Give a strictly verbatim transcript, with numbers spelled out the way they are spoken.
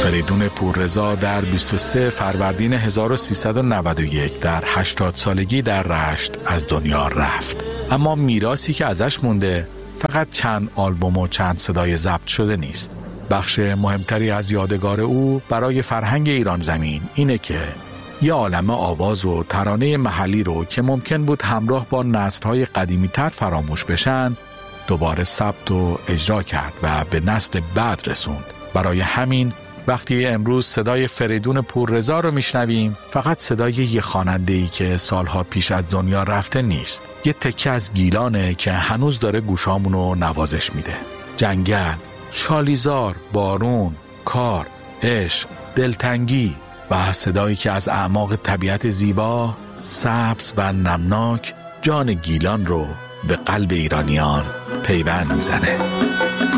فریدون پوررضا در بیست و سوم فروردین هزار و سیصد و نود و یک در هشتاد سالگی در رشت از دنیا رفت. اما میراثی که ازش مونده فقط چند آلبوم و چند صدای ضبط شده نیست. بخش مهمتری از یادگار او برای فرهنگ ایران زمین اینه که یه عالمه آواز و ترانه محلی رو که ممکن بود همراه با نسل‌های قدیمی‌تر فراموش بشن دوباره ثبت و اجرا کرد و به نسل بعد رسوند. برای همین وقتی امروز صدای فریدون پوررضا رو میشنویم فقط صدای یه خواننده‌ای که سالها پیش از دنیا رفته نیست، یه تکه از گیلانه که هنوز داره گوشامونو نوازش میده. جنگل، شالیزار، بارون، کار، عشق، دلتنگی و صدایی که از اعماق طبیعت زیبا، سبز و نمناک جان گیلان رو به قلب ایرانیان پیوند میزنه.